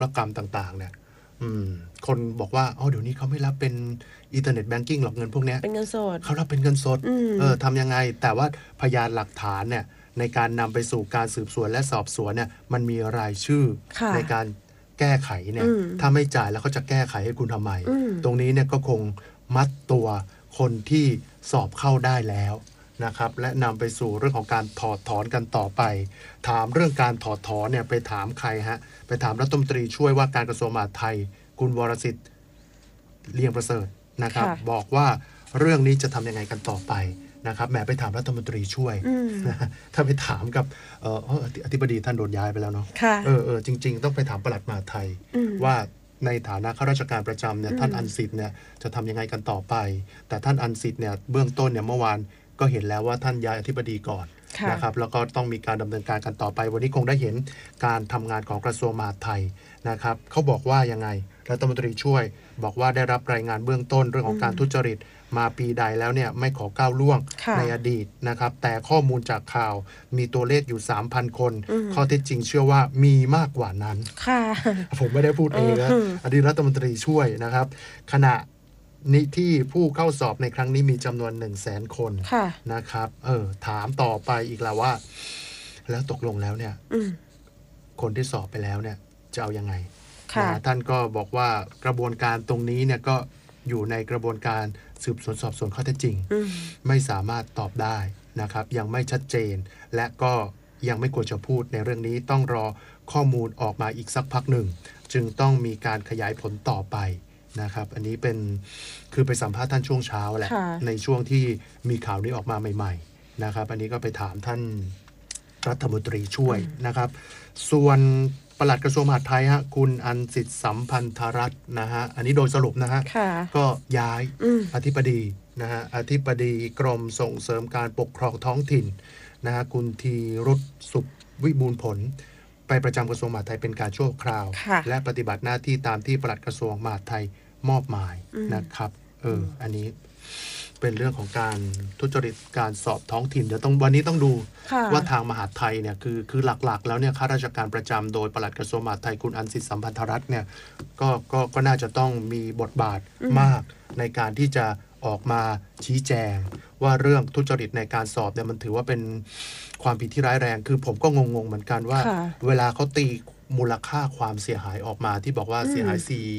รกรรมต่างๆเนี่ยคนบอกว่าเดี๋ยวนี้เขาไม่รับเป็นอินเทอร์เน็ตแบงกิ้งหรอกเงินพวกนี้เป็นเงินสดเขารับเป็นเงินสดทำยังไงแต่ว่าพยานหลักฐานเนี่ยในการนำไปสู่การสืบสวนและสอบสวนเนี่ยมันมีรายชื่อในการแก้ไขเนี่ยถ้าไม่จ่ายแล้วเขาจะแก้ไขให้คุณทำไมตรงนี้เนี่ยก็คงมัดตัวคนที่สอบเข้าได้แล้วนะครับและนำไปสู่เรื่องของการถอดถอนกันต่อไปถามเรื่องการถอดถอนเนี่ยไปถามใครฮะไปถามรัฐมนตรีช่วยว่าการกระทรวงมหาดไทยคุณวรสิทธิ์เลียงประเสริฐนะครับบอกว่าเรื่องนี้จะทำยังไงกันต่อไปนะครับแหมไปถามรัฐมนตรีช่วยถ้าไปถามกับอธิบดีท่านโดนย้ายไปแล้วเนาะจริงๆต้องไปถามปลัดมหาดไทยว่าในฐานะข้าราชการประจำเนี่ยท่านอันสิทธิ์เนี่ยจะทำยังไงกันต่อไปแต่ท่านอันสิทธิ์เนี่ยเบื้องต้นเนี่ยเมื่อวานก็เห็นแล้วว่าท่านย้ายอธิบดีก่อนนะครับแล้วก็ต้องมีการดำเนินการกันต่อไปวันนี้คงได้เห็นการทำงานของกระทรวงมหาดไทยนะครับเขาบอกว่ายังไงรัฐมนตรีช่วยบอกว่าได้รับรายงานเบื้องต้นเรื่องของการทุจริตมาปีใดแล้วเนี่ยไม่ขอก้าวล่วงในอดีตนะครับแต่ข้อมูลจากข่าวมีตัวเลขอยู่ 3,000 คนข้อเท็จจริงเชื่อว่ามีมากกว่านั้นผมไม่ได้พูดเองนะอดีตรัฐมนตรีช่วยนะครับขณะนี้ที่ผู้เข้าสอบในครั้งนี้มีจำนวน 100,000 คนนะครับถามต่อไปอีกแล้วว่าแล้วตกลงแล้วเนี่ยคนที่สอบไปแล้วเนี่ยจะเอายังไงท่านก็บอกว่ากระบวนการตรงนี้เนี่ยก็อยู่ในกระบวนการสืบสวนสอบสวนข้อเท็จจริงไม่สามารถตอบได้นะครับยังไม่ชัดเจนและก็ยังไม่ควรจะพูดในเรื่องนี้ต้องรอข้อมูลออกมาอีกสักพักหนึ่งจึงต้องมีการขยายผลต่อไปนะครับอันนี้เป็นคือไปสัมภาษณ์ท่านช่วงเช้าแหละในช่วงที่มีข่าวนี้ออกมาใหม่ๆนะครับอันนี้ก็ไปถามท่านรัฐมนตรีช่วยนะครับส่วนปลัดกระทรวงมหาดไทยฮะคุณอันสิทธิ์สัมพันธรัตน์นะฮะอันนี้โดยสรุปนะฮะก็ย้ายอธิบดีนะฮะอธิบดีกรมส่งเสริมการปกครองท้องถิ่นนะฮะคุณธีรุษสุขวิบูลย์ผลไปประจำกระทรวงมหาดไทยเป็นการชั่วคราวและปฏิบัติหน้าที่ตามที่ปลัดกระทรวงมหาดไทยมอบหมายนะครับอันนี้เป็นเรื่องของการทุจริตการสอบท้องถิ่นเดี๋ยววันนี้ต้องดูว่าทางมหาดไทยเนี่ยคือหลักๆแล้วเนี่ยข้าราชการประจำโดยปลัดกระทรวงมหาดไทยคุณอันสิทธิ์สัมพันธรัตน์เนี่ยก็น่าจะต้องมีบทบาทมากในการที่จะออกมาชี้แจงว่าเรื่องทุจริตในการสอบเนี่ยมันถือว่าเป็นความผิดที่ร้ายแรงคือผมก็งงๆเหมือนกันว่าเวลาเขาตีมูลค่าความเสียหายออกมาที่บอกว่าเสียหาย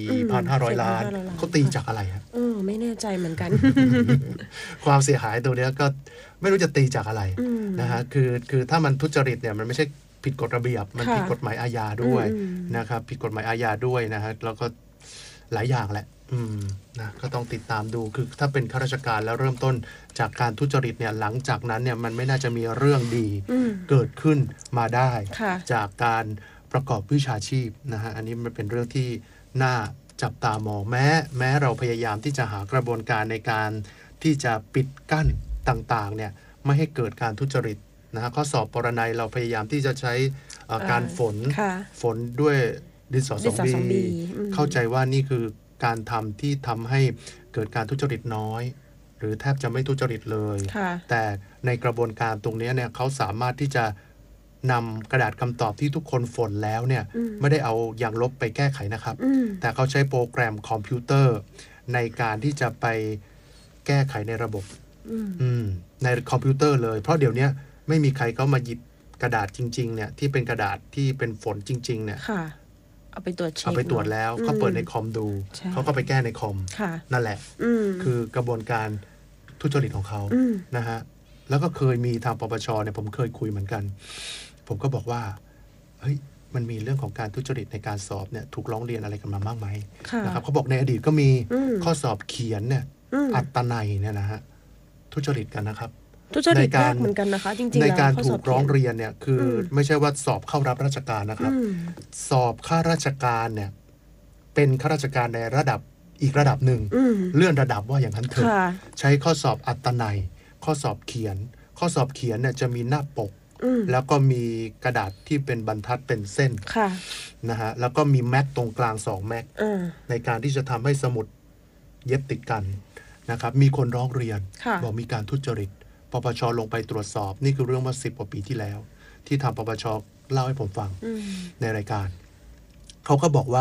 4,500 ล้านเขาตีจากอะไรครับไม่แน่ใจเหมือนกันความเสียหายตัวนี้ก็ไม่รู้จะตีจากอะไรนะฮะคือถ้ามันทุจริตเนี่ยมันไม่ใช่ผิดกฎระเบียบมันผิดกฎหมายอาญาด้วยนะครับผิดกฎหมายอาญาด้วยนะฮะแล้วก็หลายอย่างแหละนะก็ต้องติดตามดูคือถ้าเป็นข้าราชการแล้วเริ่มต้นจากการทุจริตเนี่ยหลังจากนั้นเนี่ยมันไม่น่าจะมีเรื่องดีเกิดขึ้นมาได้จากการประกอบวิชาชีพนะฮะอันนี้มันเป็นเรื่องที่น่าจับตามองแม้เราพยายามที่จะหากระบวนการในการที่จะปิดกั้นต่างๆเนี่ยไม่ให้เกิดการทุจริตนะฮะข้อสอบปรนัยเราพยายามที่จะใช้การฝนด้วยดินสอ 2B เข้าใจว่านี่คือการทำที่ทำให้เกิดการทุจริตน้อยหรือแทบจะไม่ทุจริตเลยแต่ในกระบวนการตรงนี้เนี่ยเขาสามารถที่จะนำกระดาษคำตอบที่ทุกคนฝนแล้วเนี่ยไม่ได้เอาอย่างลบไปแก้ไขนะครับแต่เขาใช้โปรแกรมคอมพิวเตอร์ในการที่จะไปแก้ไขในระบบในคอมพิวเตอร์เลยเพราะเดี๋ยวนี้ไม่มีใครเขามาหยิบกระดาษจริงๆเนี่ยที่เป็นกระดาษที่เป็นฝนจริงๆเนี่ยเอาไปตรวจเช็คเอาไปตรวจแล้วเขาเปิดในคอมดูเขาก็ไปแก้ในคอมนั่นแหละคือกระบวนการทุจริตของเขานะฮะแล้วก็เคยมีทางปปชเนี่ยผมเคยคุยเหมือนกันผมก็บอกว่าเฮ้ยมันมีเรื่องของการทุจริตในการสอบเนี่ยถูกร้องเรียนอะไรกันมาบ้างไหมนะครับเขาบอกในอดีตก็มีข้อสอบเขียนเนี่ยอัตนัยเนี่ยนะฮะทุจริตกันนะครับทุจริตมากเหมือนกันนะคะจริงๆในการถูกร้องเรียนเนี่ยคือไม่ใช่ว่าสอบเข้ารับราชการนะครับสอบข้าราชการเนี่ยเป็นข้าราชการในระดับอีกระดับหนึ่งเลื่อนระดับว่าอย่างนั้นเถอะใช้ข้อสอบอัตนัยข้อสอบเขียนเนี่ยจะมีหน้าปกแล้วก็มีกระดาษที่เป็นบรรทัดเป็นเส้นนะฮะแล้วก็มีแม็กตรงกลาง2แม็กในการที่จะทำให้สมุดเย็บติดกันนะครับมีคนร้องเรียนบอกมีการทุจริตปปชลงไปตรวจสอบนี่คือเรื่องมา10 กว่าปีที่แล้วที่ทางปปชเล่าให้ผมฟังในรายการเขาก็บอกว่า